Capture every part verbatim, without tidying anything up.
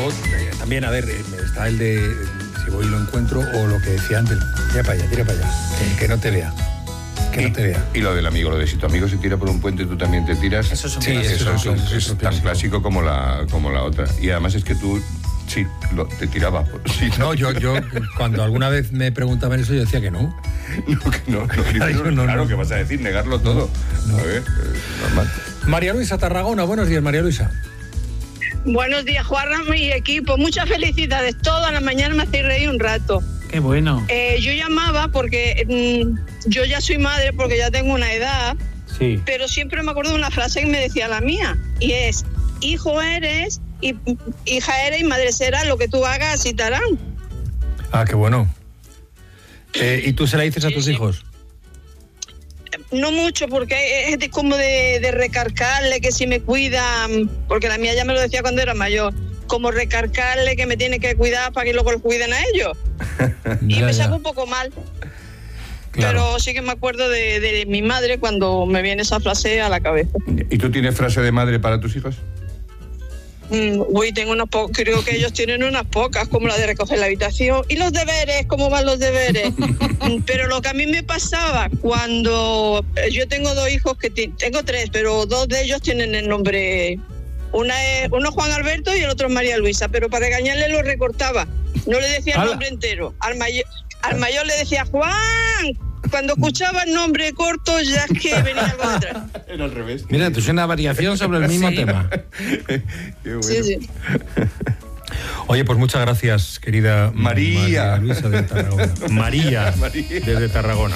luego eh, también, a ver, eh, está el de eh, si voy y lo encuentro, o lo que decía antes, tira para allá, tira para allá, que, que no te vea. Que y, no te vea. Y lo del amigo, lo de si tu amigo se tira por un puente, tú también te tiras. Eso es un sí, clásico. eso es, un, Eso es es un tan clásico. clásico como la, como la otra. Y además es que tú, sí, lo, te tirabas. Por, sí, No, yo, yo cuando alguna vez me preguntaban eso, yo decía que no. No, que no, no, Ay, no, no, claro, no. que vas a decir, negarlo todo. No. A ver, eh, normal. María Luisa Tarragona, buenos días, María Luisa. Buenos días, Juanra y equipo. Muchas felicidades. Toda la mañana me hacéis reír un rato. Qué bueno. Eh, yo llamaba porque mmm, yo ya soy madre, porque ya tengo una edad, Sí. pero siempre me acuerdo de una frase que me decía la mía, y es, hijo eres, y, hija eres y madre serás, lo que tú hagas así te harán. Ah, qué bueno. Eh, ¿Y tú se la dices a Sí, tus sí. hijos? No mucho, porque es de- como de, de recargarle que si me cuidan, porque la mía ya me lo decía cuando era mayor, como recargarle que me tiene que cuidar para que luego lo cuiden a ellos. Y Ya, me ya. saco un poco mal. Claro. Pero sí que me acuerdo de, de mi madre cuando me viene esa frase a la cabeza. ¿Y tú tienes frase de madre para tus hijos? Mm, uy, tengo unas po- creo que ellos tienen unas pocas, como la de recoger la habitación. ¿Y los deberes? ¿Cómo van los deberes? Mm, pero lo que a mí me pasaba cuando eh, yo tengo dos hijos, que ti- tengo tres, pero dos de ellos tienen el nombre. Una es, uno es Juan Alberto y el otro es María Luisa, pero para regañarle lo recortaba. No le decía el ¡Hala! nombre entero. Al mayor, al mayor le decía Juan. Cuando escuchaba el nombre corto ya es que venía algo detrás. Era al revés. Mira, tú es una variación sobre el mismo Sí. tema. Qué bueno. Sí, sí. Oye, pues muchas gracias, querida María. María Luisa de Tarragona. María, María. desde Tarragona.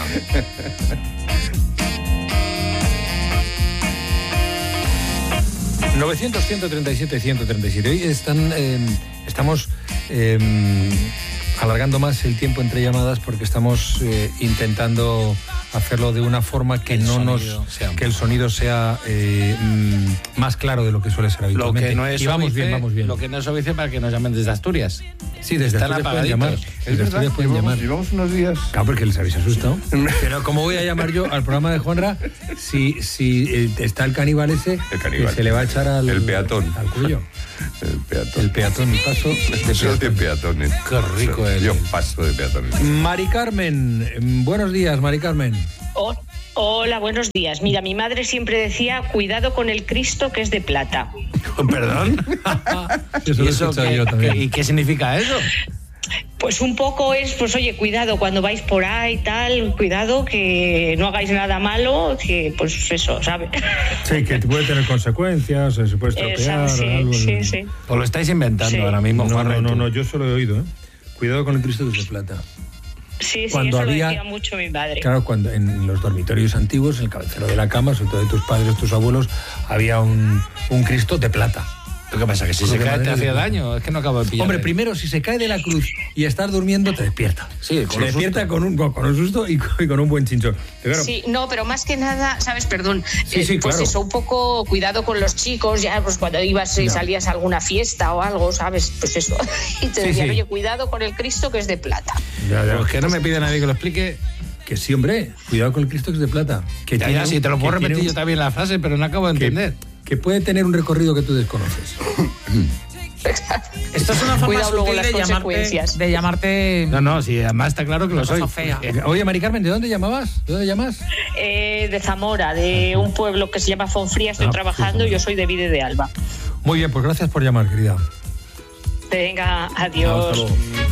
novecientos, ciento treinta y siete, ciento treinta y siete. Hoy están, eh, estamos eh, alargando más el tiempo entre llamadas porque estamos eh, intentando hacerlo de una forma que El no nos sonido sea que el sonido sea eh, mm, más claro de lo que suele ser Lo habitualmente. que no es y vamos óbice, bien, vamos bien. Lo que no es óbice para que nos llamen desde Asturias. Sí, desde Están Asturias pueden llamar. apagaditos. Es Desde verdad, Asturias pueden llevamos, llamar. llevamos unos días. Claro, porque les habéis asustado. Pero ¿cómo voy a llamar yo al programa de Juanra si, si eh, está el caníbal ese El caníbal. que se le va a echar al, El peatón. al cuello? El peatón. El peatón, paso de Eso de peatón. peatones. Qué rico el- Yo paso de peatones. Mari Carmen, mm, buenos días, Mari Carmen. Oh, hola, buenos días. Mira, mi madre siempre decía, cuidado con el Cristo que es de plata. ¿Perdón? Eso lo he escuchado qué, yo también. qué- ¿Y qué significa eso? Pues un poco es, pues oye, cuidado cuando vais por ahí tal, cuidado que no hagáis nada malo, que pues eso, ¿sabes? Sí, que puede tener consecuencias, se puede estropear. Esa, sí, algo. sí, sí. ¿O lo estáis inventando Sí. ahora mismo, No, Juanra, no, y no, tú? no, yo solo he oído, ¿eh? Cuidado con el Cristo que es de plata. Sí, sí, Cuando eso había- lo decía mucho mi madre. Claro, cuando en los dormitorios antiguos, en el cabecero de la cama, sobre todo de tus padres, tus abuelos, había un, un Cristo de plata. ¿Tú qué pasa? ¿Que si Con se lo que cae te madera hacía de- daño? Es que no acabo de pillar. Hombre, primero, si se cae de la cruz y estás durmiendo, te despierta. Sí, con te un despierta susto. con un, con un susto y con, y con un buen chinchón. Pero claro, Sí, no, pero más que nada, ¿sabes? Perdón. Sí, eh, sí, pues claro. eso, un poco cuidado con los chicos, ya pues cuando ibas y Ya. salías a alguna fiesta o algo, ¿sabes? Pues eso. Y te Sí, decían, sí. oye, cuidado con el Cristo que es de plata. ya, ya. Pues que no me pide nadie que lo explique. Que sí, hombre, cuidado con el Cristo que es de plata. Que Ya, tiene ya, un- sí, te lo puedo que tiene repetir un- yo también la frase, pero no acabo de que- entender. Que puede tener un recorrido que tú desconoces. Esto es una forma Cuidado luego sutil las de llamarte, consecuencias. de llamarte No, no, sí, además está claro que lo una soy. cosa fea. Eh, Oye, Mari Carmen, ¿de dónde llamabas? ¿De dónde llamas? Eh, de Zamora, de un pueblo que se llama Fonfría, estoy Ah, trabajando, sí, yo soy de Vide de Alba. Muy bien, pues gracias por llamar, querida. Venga, Hasta adiós. luego.